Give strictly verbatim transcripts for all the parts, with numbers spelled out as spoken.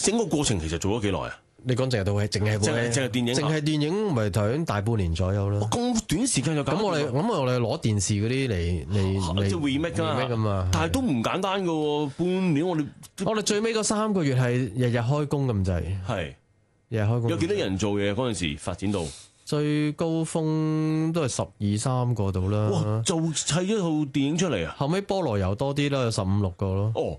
咁整個過程其實做咗幾耐啊？ 你講淨係套戲，淨係部戲， 淨係電影， 淨係電影，咪頭先大半年左右咯。 咁短時間就搞？ 咁我哋咁我哋攞電視嗰啲嚟嚟即係 remake 㗎嘛。 但係都唔簡單㗎喎，半年我哋我哋最尾嗰三個月係日日開工咁滯。 係日日開工。 有幾多人做嘢嗰陣時發展到？ 最高峰都係十二三個度啦。 哇！就砌一套電影出嚟啊！ 後尾菠蘿油多啲啦，有十五六個咯。 哦，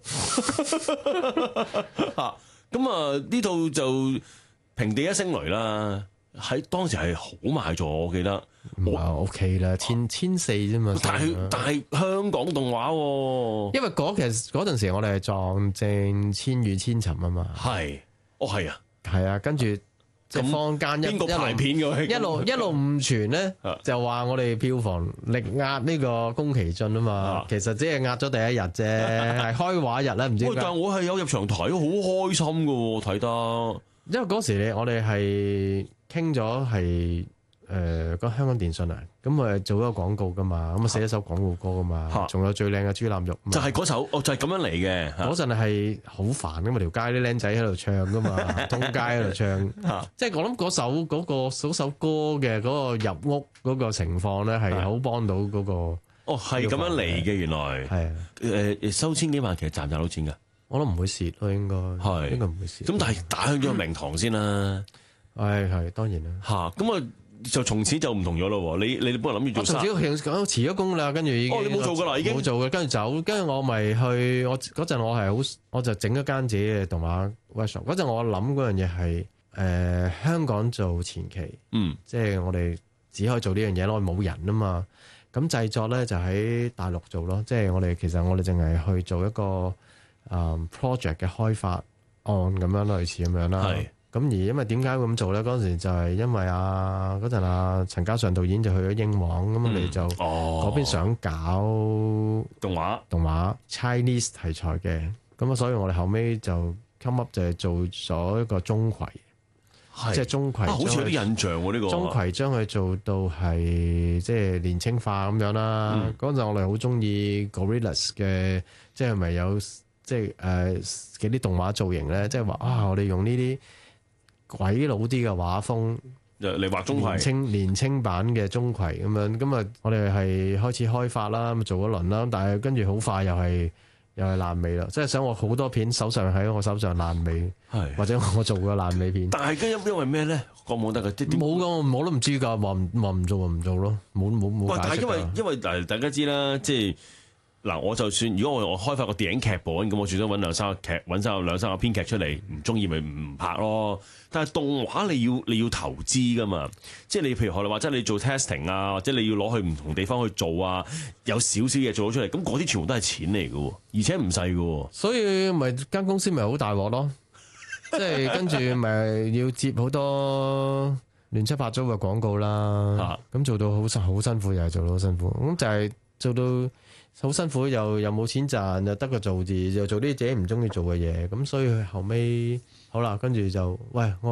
嚇咁啊！呢套就平地一聲雷啦，喺當時係好賣座，我記得。 我 OK 啦，千千四啫嘛。 但係但係香港動畫喎， 因為嗰其實嗰陣時我哋係撞正千與千尋啊嘛。 係，哦係啊， 係啊，跟住。即係坊間一邊個排片嘅一路一路誤傳咧，就話我哋票房力壓呢個宮崎駿啊嘛，其實只係壓咗第一日啫，係開畫日咧，唔知點解。 但係我係有入場睇，好開心㗎喎，睇得。 因為嗰時你我哋係傾咗係誒個香港電訊啊，咁我係做咗個廣告噶嘛，咁啊寫一首廣告歌噶嘛，仲有最靚嘅豬腩肉。 就係嗰首，哦就係咁樣嚟嘅。嗰陣係好煩噶嘛，條街啲僆仔喺度唱噶嘛，通街喺度唱，即係我諗嗰首嗰個嗰首歌嘅嗰個入屋嗰個情況咧，係好幫到嗰個。 哦，係咁樣嚟嘅，原來係啊。 誒收千幾萬，其實賺唔賺到錢㗎？ 我都唔會蝕咯，應該係應該唔會蝕。 咁但係打響咗個名堂先啦。 係係當然啦。 嚇咁啊！就從此就唔同咗咯喎！你你本來諗住做， 從此講辭咗工啦，跟住已經哦，你冇做噶啦，已經冇做嘅，跟住走，跟住我咪去我嗰陣我係好，我就整咗間自己嘅動畫 workshop。嗰陣我諗嗰樣嘢係誒香港做前期， 嗯，即係我哋只可以做呢樣嘢咯，冇人啊嘛。咁製作咧就喺大陸做咯，即係我哋其實我哋淨係去做一個誒、嗯、project 嘅開發案咁樣類似咁樣啦。係。咁而因為點解會咁做咧？嗰陣時就係因為啊嗰陣啊陳嘉上導演就去咗英皇，咁、嗯、我哋就嗰邊想搞動畫動畫 Chinese 題材嘅，咁啊所以我哋後尾就 come up 就係做咗一個鍾馗，即係鍾馗啊， 好似有啲印象喎、啊、呢、呢個鍾馗將佢做到係即係年青化咁樣啦。嗰、嗯、陣我哋好中意 Gorillas 嘅，即係咪有即係誒幾啲動畫造型咧？即係話啊，我哋用呢啲鬼佬啲嘅畫風嚟畫鍾馗， 年青年青版嘅鍾馗咁樣，咁啊我哋係開始開發啦，咁做咗輪啦，但係跟住好快又係又係爛尾啦，即係想我好多片手上喺我手上爛尾，或者我做過爛尾片。 但係因因為咩咧？講冇得嘅， 冇噶，我都唔知㗎，話唔話唔做就唔做咯，冇冇冇解釋。 但係因為因為嗱大家知啦，即係。嗱，我就算如果我我開發個電影劇本，咁我最多揾兩三個劇，揾三個兩三個編劇出嚟，唔中意咪唔拍咯。但係動畫你要你要投資噶嘛，即係你譬如學你話齋，你做 testing 啊，或者你要攞去唔同地方去做啊，有少少嘢做咗出嚟，咁嗰啲全部都係錢嚟嘅喎，而且唔細嘅喎。 所以咪間公司咪好大鑊咯，即係跟住咪要接好多亂七八糟嘅廣告啦，咁、啊、做到好辛好辛苦，又係做到好辛苦，咁就係做到。好辛苦，又又冇錢賺，又得個做字，又做啲自己唔中意做嘅嘢，咁所以後尾好啦，跟住就喂，我